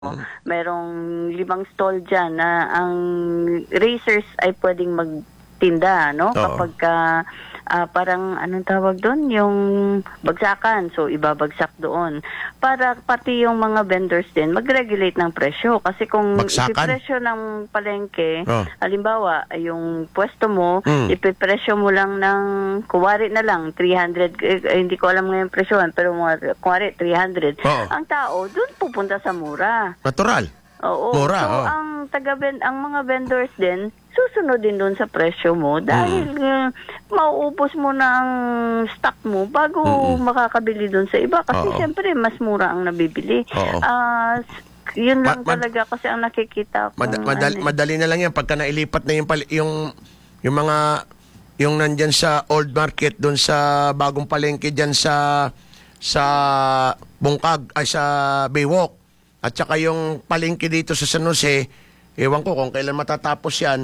Mm. Merong 5 stall dyan na ang racers ay pwedeng magtinda, no? Oo. Kapag parang anong tawag doon? Yung bagsakan. So, ibabagsak doon. Para pati yung mga vendors din mag-regulate ng presyo. Kasi kung Bagsakan? ipipresyo ng palengke, Oh. halimbawa, yung pwesto mo, Mm. ipipresyo mo lang ng, kuwari na lang, 300, hindi ko alam ngayon presyohan, pero kuwari 300. Oo. Ang tao, doon pupunta sa mura. Natural. Oo. Mura, So, oo. ang mga vendors din, susunod din doon sa presyo mo dahil mauubos mo na ang stock mo bago makakabili doon sa iba. Kasi Oo. siyempre, mas mura ang nabibili. Oo. Yun lang Ma- talaga kasi ang nakikita ko. Madali na lang yan pagka nailipat na yung mga yung nandyan sa old market doon sa bagong palengke dyan sa Bungkag ay sa Baywalk at saka yung palengke dito sa San Jose, ewan ko kung kailan matatapos yan,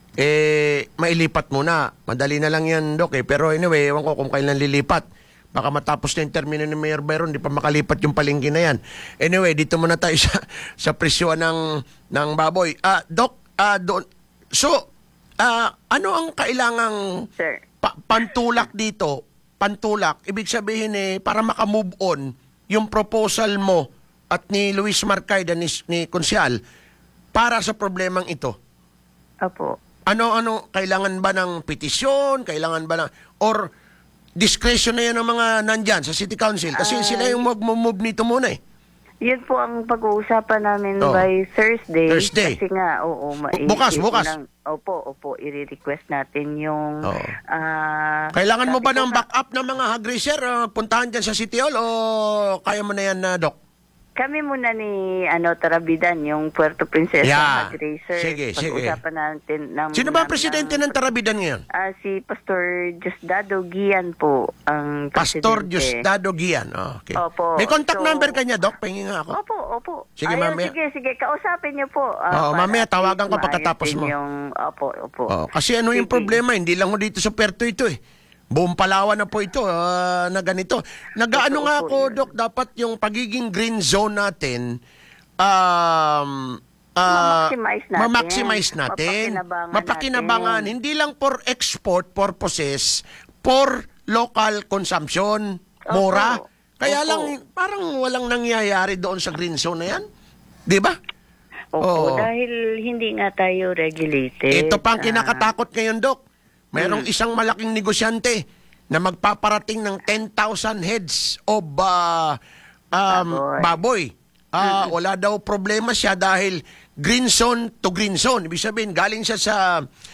mailipat muna. Madali na lang yan, Dok, pero anyway, ewan ko kung kailan lilipat. Baka matapos na yung termino ni Mayor Byron, di pa makalipat yung palengke na yan. Anyway, dito muna tayo sa presyoan ng baboy. Dok, doon. So, ano ang kailangang Sir. pantulak dito? Pantulak, ibig sabihin para makamove on yung proposal mo at ni Luis Marcaida, ni Konsyal, para sa problemang ito. Opo. Ano, kailangan ba ng petisyon? Kailangan ba ng, or discretion na yan ng mga nandyan sa City Council? Kasi sila yung mag-move nito muna eh. Yun po ang pag-uusapan namin Oh. by Thursday. Thursday. Kasi nga, oo. Bukas. Opo. I-request natin yung... Oo. Kailangan mo ba ng backup ng mga hog racer? Puntahan dyan sa City Hall o kaya mo na yan, Doc? Kami muna ni Tarabidan, yung Puerto Princesa Yeah. Hog Racer. Sige. Pag-usapan natin Sino ba ang presidente ng Tarabidan ngayon? Si Pastor Diosdado Gian po ang Pastor presidente. Diosdado Gian. Okay. Opo. May contact So- number kanya, Doc? Pahingi nga ako. Opo. Sige, mamaya. Sige. Kausapin niyo po. Oo, para mamaya at tawagan ko least pagkatapos maayos din mo. Opo. Oh, kasi ano yung Sige. problema, hindi lang ho dito sa Puerto ito eh. Buong Palawan na po ito na ganito. Nagaano Totoo nga po ako, yun. Doc, dapat yung pagiging green zone natin, Ma-maximize natin. Mapakinabangan. natin. Hindi lang for export purposes, for local consumption. Mura. Opo. Kaya Opo. lang, parang walang nangyayari doon sa green zone na yan. Di ba? Oo. Opo, dahil hindi nga tayo regulated. Ito pa ang kinakatakot ngayon, Doc. Mayroong isang malaking negosyante na magpaparating ng 10,000 heads of baboy. Wala daw problema siya dahil green zone to green zone. Ibig sabihin, galing siya sa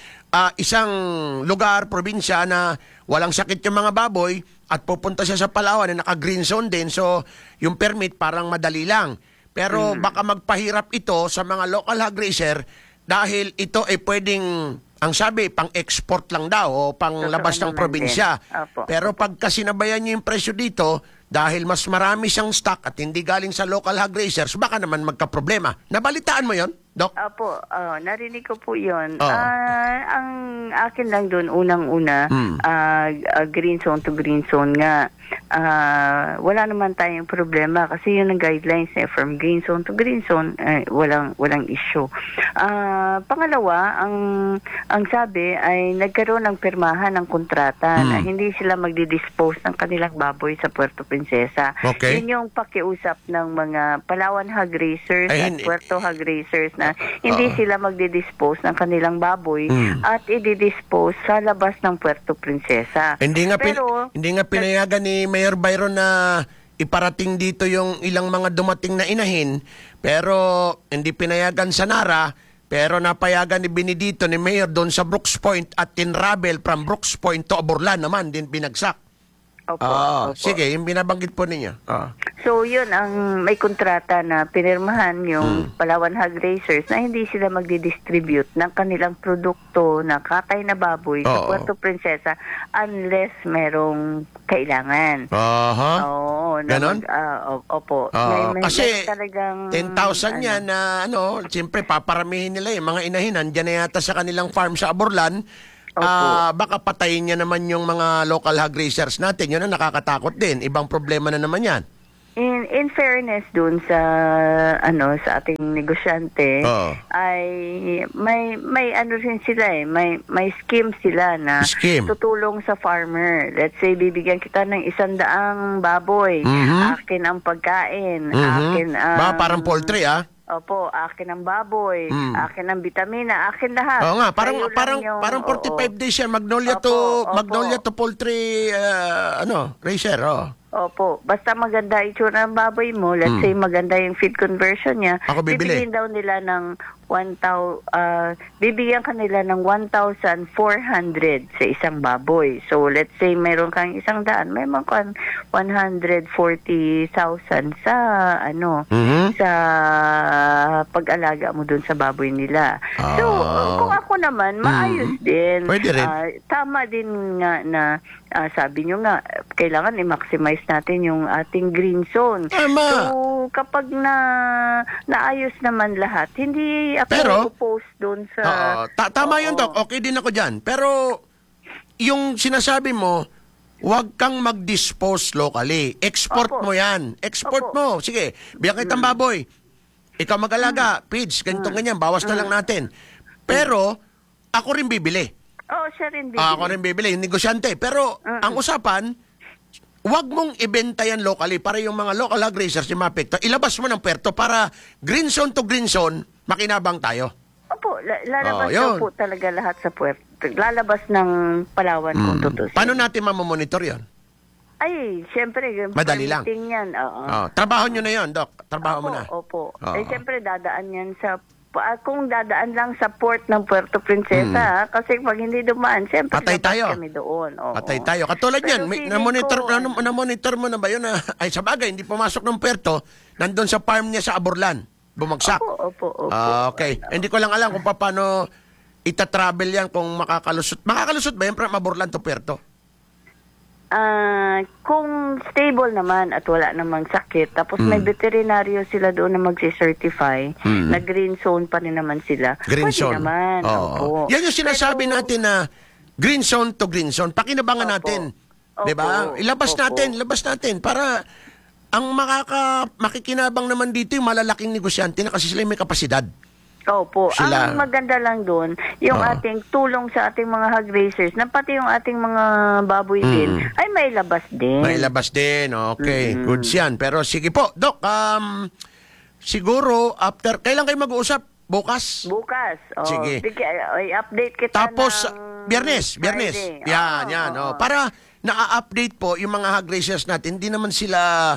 isang lugar, probinsya na walang sakit yung mga baboy at pupunta siya sa Palawan na naka-green zone din. So, yung permit parang madali lang. Pero baka magpahirap ito sa mga local hog racer dahil ito ay pwedeng, ang sabi, pang-export lang daw o pang-labas ng naman probinsya. din. Opo. Pero pagka sinabayan niyo yung presyo dito, dahil mas marami siyang stock at hindi galing sa local hog racers, baka naman magka-problema. Nabalitaan mo yon, Doc? Opo, narinig ko po yun. Oo. Ang akin lang doon, unang-una, green zone to green zone nga. Wala naman tayong problema kasi yun ang guidelines from green zone to green zone, walang issue. Pangalawa, ang sabi ay nagkaroon ng pirmahan ng kontrata na hindi sila magdi-dispose ng kanilang baboy sa Puerto Princesa. Okay. Yun yung pakiusap ng mga Palawan hog racers Ay, at hindi. Puerto hog racers na hindi sila magdi-dispose ng kanilang baboy at i-dispose sa labas ng Puerto Princesa. Hindi nga Pero, pinayagan ni Mayor Byron na iparating dito yung ilang mga dumating na inahin, pero hindi pinayagan sa Nara, pero napayagan ni Benedito ni Mayor doon sa Brooks Point at tinravel from Brooks Point to Aburlan naman din binagsak. Opo. Sige, yung binabanggit po ninyo. So, yun ang may kontrata na pinirmahan yung Palawan hog racers na hindi sila magdi-distribute ng kanilang produkto na katay na baboy sa Oo. Puerto Princesa unless merong kailangan. Aha. Oo. Ganon? Opo. Kasi talagang 10,000 yan na siyempre paparamihin nila yung mga inahin. Andyan na yata sa kanilang farm sa Aburlan. Baka patayin niya naman yung mga local hog racers natin. Yun ang nakakatakot din. Ibang problema na naman yan. In fairness dun sa sa ating negosyante Oo. ay may ano rin sila may scheme sila na Scheme. tutulong sa farmer. Let's say bibigyan kita ng 100 baboy, akin ang pagkain, akin ang Parang poultry, Opo, akin ang baboy, akin ang vitamina, akin lahat. Oo nga, parang Sa'yo lang parang yung- parang 45 oo. days yan, Magnolia Opo. to poultry racer, Opo, basta maganda itsura ng baboy mo, let's say maganda yung feed conversion niya, Ako bibili. bibigyan daw nila ng bibigyan ka nila ng 1,400 sa isang baboy. So, let's say mayroon kang 100, may mga 140,000 sa sa pag-alaga mo dun sa baboy nila. So, kung ako naman, maayos din. Pwede rin. Tama din nga na sabi nyo nga, kailangan i-maximize natin yung ating green zone. Tama. So, kapag naayos naman lahat, hindi ako Pero, post doon sa... tama yun, Doc. Okay din ako dyan. Pero, yung sinasabi mo, huwag kang mag-dispose locally. Export Opo. mo yan. Export Opo. mo. Sige, biyak kitang baboy. Ikaw mag-alaga. Pids, ganyan. Bawas na lang natin. Pero, ako rin bibili. siya rin bibili. Ako rin bibili, yung negosyante. Pero, ang usapan, huwag mong ibenta yan locally para yung mga local hog raisers yung mapekto. Ilabas mo ng puerto para green zone to green zone, makinabang tayo. Opo, lalabas yun. daw po talaga lahat sa puerto. Lalabas ng Palawan kung tutusin. Paano natin mamamonitor yan? Ay, siyempre, Madali lang. permitting yan. Trabaho nyo na yon, Doc. Trabaho mo na. Opo. Oo. Siyempre, dadaan yan sa... kung dadaan lang sa port ng Puerto Princesa, kasi pag hindi dumaan, siyempre, Patay dapat tayo. kami doon. Oo. Patay tayo. Katulad Pero yan, feeling na-monitor, ko, na-monitor mo na ba yun? Ay, sa bagay, hindi pumasok ng puerto, nandun sa farm niya sa Aborlan. Bumagsak. Opo. Okay. Hindi ko lang alam kung paano ita-travel yan kung makakalusot. Makakalusot ba yan from Aborlan to puerto? Kung stable naman at wala namang sakit, tapos may veterinaryo sila doon na magsi-certify na green zone pa rin naman sila. Green Pwede zone. naman. Oo. Opo. Yan yung sinasabi Pero- natin na green zone to green zone. Pakinabangan Opo. natin. Opo. 'Di ba? Ilabas Opo. natin para ang makikinabang naman dito yung malalaking negosyante na kasi sila may kapasidad. Opo. Sila. Ang maganda lang doon, yung Oo. ating tulong sa ating mga hog raisers, na pati yung ating mga baboy din, ay may labas din. May labas din. Okay. Goods yan. Pero sige po, Doc, siguro after, kailan kayo mag-uusap? Bukas? Bukas. Sige. I-update kita Tapos, ng Biyernes. Friday. Yan. Para na-update po yung mga hog raisers natin, hindi naman sila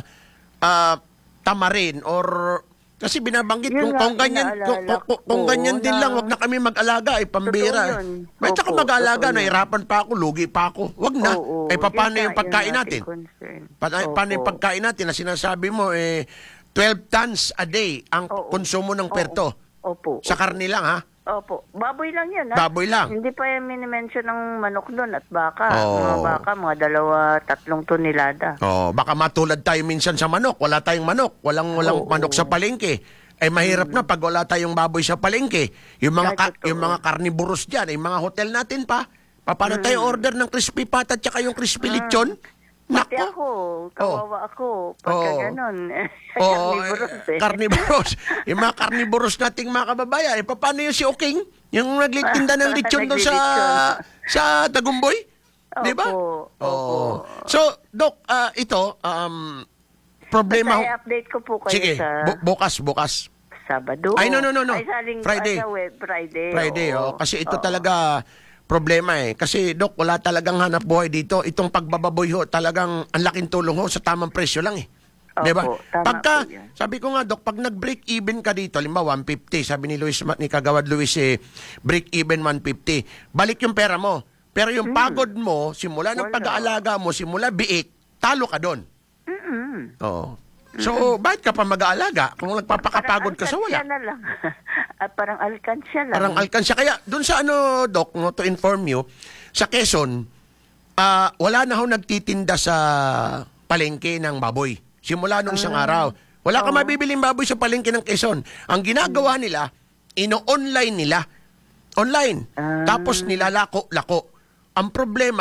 tamarin or kasi binabanggit Yun kung nga, ganyan inaalala ko kung ganyan din na- lang, wag na kami mag-alaga ay pambira. Totoo yun. May tsaka Opo, mag-alaga, totoo yun. nahirapan pa ako, lugi pa ako. Wag na. Oo. Eh paano Yun yung nga, pagkain yun natin? ating concern. Paano yung Opo. pagkain natin na sinasabi mo 12 tons a day ang Oo. konsumo ng perto. Opo. Sa karne lang ha. Opo. Baboy lang yan, ha? Baboy lang. Hindi pa yung minimension ng manok doon at baka. Oo. Mga baka, mga 2-3 tonelada. Oh, baka matulad tayo minsan sa manok. Wala tayong manok. Walang Oo. manok sa palengke. Eh mahirap na pag wala tayong baboy sa palengke. Yung mga Ay, totoo. yung mga carnivorous diyan, yung mga hotel natin pa. Paano tayo order ng crispy pata at saka yung crispy lechon? Pati Nako. ako, kawawa ako. Pagka Oo. ganon. Oo, Carnivorous, eh. carnivorous. Yung mga carnivorous nating mga kababayan. Eh, paano yung si Oking? Yung nagtinda ng lechon doon sa Tagumboy? Di ba? Opo. Oo. So, Doc, ito, problema. Basta i-update ko po kayo Sige, sa bukas. Sabado. Ay, no. Ay, Friday. Sa Friday. Friday, oo. kasi ito Oo. talaga problema eh. Kasi, Doc, wala talagang hanap buhay dito. Itong pagbababoy ho, talagang ang laking tulong ho sa tamang presyo lang eh. Opo, Di ba? tama Pagka, po yan. sabi ko nga, Doc, pag nag-break even ka dito, limbawa 150, sabi ni Kagawad Luis, break even 150, balik yung pera mo. Pero yung pagod mo, simula ng Wala. pag-aalaga mo, simula biik, talo ka doon. Oo. So, bakit ka pa mag-aalaga kung nagpapakapagod ka sa wala? Parang alkansya na lang. At parang alkansya lang. Parang alkansya. Kaya, doon sa Doc, no, to inform you, sa Quezon, wala na ho nagtitinda sa palengke ng baboy. Simula nung isang araw. Wala ka mabibiling baboy sa palengke ng Quezon. Ang ginagawa nila, ino-online nila. Online. Tapos nilalako-lako. Ang problema,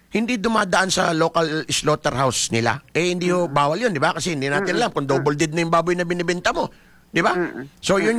hindi dumadaan sa local slaughterhouse nila. Eh, hindi ho bawal yun, di ba? Kasi hindi natin alam kung double dead na yung baboy na binibenta mo. Di ba? So, yun